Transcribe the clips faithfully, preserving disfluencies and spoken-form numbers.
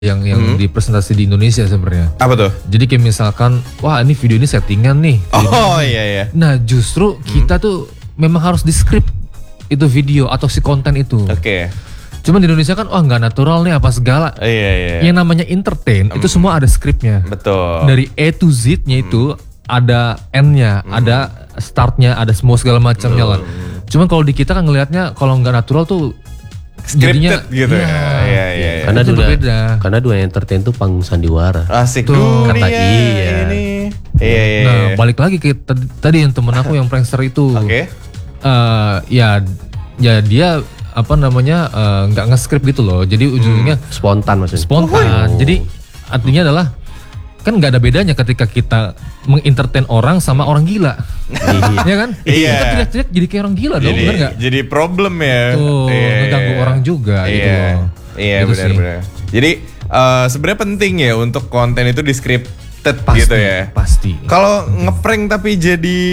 yang yang hmm. dipresentasi di Indonesia sebenarnya. Apa tuh? Jadi kayak misalkan, wah ini video ini settingan nih. Oh iya iya. Nah justru kita hmm. tuh memang harus di script itu video atau si konten itu. Oke. Okay. Cuman di Indonesia kan, wah nggak natural nih apa segala. Iya iya. Yang namanya entertain hmm. itu semua ada skripnya. Betul. Dari A to Z-nya itu hmm. ada N-nya, hmm. ada start-nya, ada semua segala macamnya lah. Cuman kalau di kita kan ngelihatnya kalau nggak natural tuh jadinya gitu ya. Iya iya. Karena dua karena dua entertain tuh panggung sandiwara. Asik tuh. Kata iya. Ini. Iya iya. Nah, balik lagi ke tadi, tadi yang temen aku yang prankster itu. Oke. Okay. Uh, ya ya dia apa namanya nggak uh, nge-script gitu loh. Jadi ujungnya hmm. spontan maksudnya. Spontan. Oh. Jadi artinya adalah kan nggak ada bedanya ketika kita mengentertain orang sama orang gila. Iya kan? Iya. Kita teriak-teriak jadi kayak orang gila dong, benar nggak? Jadi problem ya. Tuh, iya, ngeganggu iya. orang juga iya. gitu loh. Iya gitu benar-benar. Jadi uh, sebenarnya penting ya untuk konten itu di scripted pasti, gitu ya. Pasti. Kalau ngeprank tapi jadi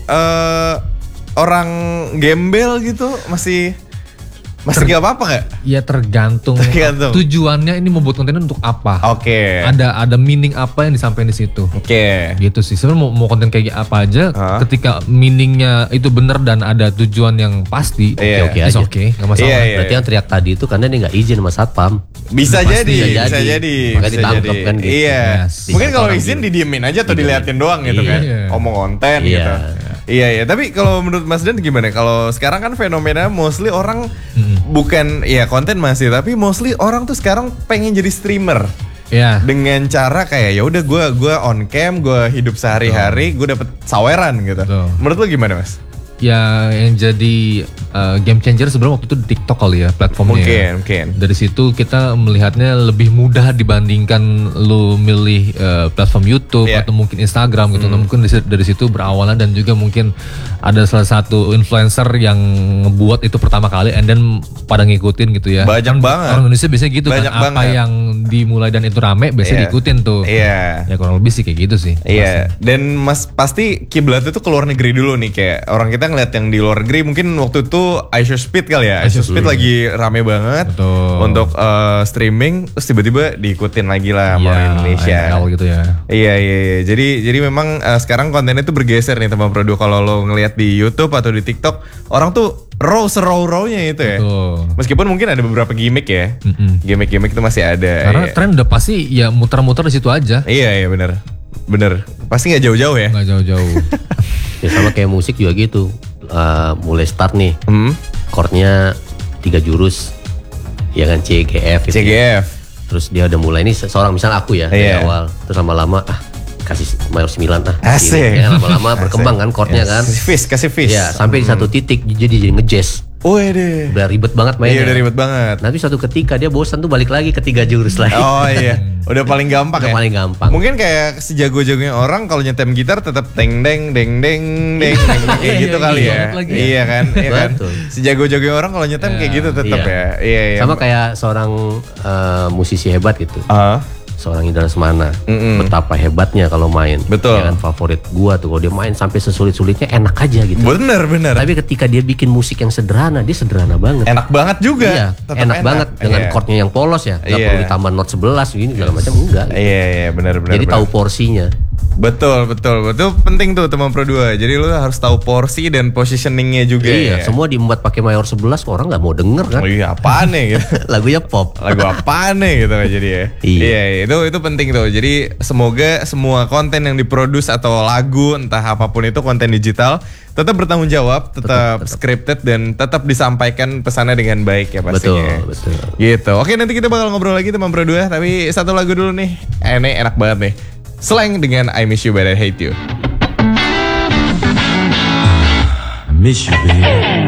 uh, orang gembel gitu masih Masih Ter- gak apa-apa gak? Ya tergantung, tergantung tujuannya ini membuat konten untuk apa. Oke. Okay. Ada ada meaning apa yang disampaikan di situ. Oke. Okay. Gitu sih. Sebenarnya mau, mau konten kayak apa aja, huh? ketika meaningnya itu benar dan ada tujuan yang pasti, yeah. oke aja. Oke, okay, nggak masalah. Yeah, yeah, Berarti yeah. yang teriak tadi itu karena dia nggak izin sama satpam. Bisa jadi, bisa, bisa jadi, jadi. Makanya ditangkap kan gitu. Iya. Yes. Mungkin kalau izin didiemin aja atau diliatin doang gitu kan. Iya. Omong konten iya. gitu. Iya iya, tapi kalau menurut Mas Dan gimana? Kalau sekarang kan fenomena mostly orang hmm. bukan ya konten masih, tapi mostly orang tuh sekarang pengen jadi streamer. Ya. Dengan cara kayak ya udah gue gue on cam, gue hidup sehari-hari, gue dapet saweran gitu. Betul. Menurut lo gimana Mas? Ya yang jadi uh, game changer sebenarnya waktu itu di TikTok kali ya platformnya. Mungkin, ya. mungkin. Dari situ kita melihatnya lebih mudah dibandingkan lu milih uh, platform YouTube yeah. atau mungkin Instagram gitu. Hmm. Nah, mungkin dari situ berawalan dan juga mungkin ada salah satu influencer yang ngebuat itu pertama kali and then pada ngikutin gitu ya. Banyak kan, banget. Orang Indonesia biasanya gitu Banyak kan. Apa banget. yang dimulai dan itu rame biasanya yeah. diikutin tuh. Iya. Yeah. Ya kurang lebih sih kayak gitu sih. Iya. Yeah. Dan Mas pasti kiblatnya tuh ke luar negeri dulu nih, kayak orang kita ngeliat yang di luar negeri mungkin waktu itu iShowSpeed kali ya. iShowSpeed lagi rame banget. Betul. Untuk uh, streaming, terus tiba-tiba diikutin lagi lah sama ya, Indonesia. I R L gitu ya. Iya iya iya. Jadi jadi memang uh, sekarang kontennya tuh bergeser nih teman Produ. Kalau lo ngelihat di YouTube atau di TikTok, orang tuh raw seraw-rawnya itu ya. Betul. Meskipun mungkin ada beberapa gimmick ya. Mm-mm. Gimmick-gimmick itu masih ada. Karena iya. tren udah pasti ya muter-muter di situ aja. Iya iya benar. Bener. Pasti nggak jauh-jauh ya. Nggak jauh-jauh. Ya sama kayak musik juga gitu. Uh, mulai start nih, hmm? chordnya tiga jurus, ya kan C G F. C G F. Ya. Terus dia udah mulai ini seorang misalnya aku ya yeah. dari awal, terus lama-lama ah kasih mayor sembilan ah. Asik. Ya, lama-lama berkembang kan chordnya yes. kan. Kasih fish, kasih fish. Ya sampai hmm. di satu titik jadi jadi ngejazz. Wede. Udah ribet banget mainnya. Iya udah ribet banget. Nanti suatu ketika dia bosan tuh balik lagi ke tiga jurus lagi. Oh iya. Udah paling gampang udah ya. paling gampang. Mungkin kayak sejago-jagonya orang kalau nyetem gitar tetap deng deng deng deng deng kayak gitu kali ya. Iya kan? Iya kan? Sejago-jagonya orang kalau nyetem kayak gitu tetap ya. Iya iya. Sama kayak seorang uh, musisi hebat gitu. Uh. Seorang Indra Lesmana, Mm-mm. betapa hebatnya kalau main. Betul. Ya kan favorit gua tuh kalau dia main sampai sesulit-sulitnya enak aja gitu. Bener bener. Tapi ketika dia bikin musik yang sederhana, dia sederhana banget. Enak banget juga. Iya, enak, enak banget dengan yeah. chordnya yang polos ya. Gak yeah. perlu ditambah not sebelas gini segala macam enggak. Iya iya yeah, benar benar. Jadi tahu porsinya. Betul betul betul penting tuh teman Pro dua. Jadi lu harus tahu porsi dan positioningnya juga. Iya, ya. Semua diembat pakai mayor sebelas orang nggak mau denger kan. Oh iya apaan nih gitu. Lagunya pop. Lagu apaan nih gitu kan jadi ya. Iya. iya itu itu penting tuh. Jadi semoga semua konten yang diproduce atau lagu entah apapun itu konten digital tetap bertanggung jawab, tetap, tetap, tetap. scripted dan tetap disampaikan pesannya dengan baik ya pastinya. Betul, betul. Gitu. Oke, nanti kita bakal ngobrol lagi teman Pro dua, tapi satu lagu dulu nih. Eh, ini enak banget nih. Slang dengan I Miss You But I Hate You. I miss you, baby.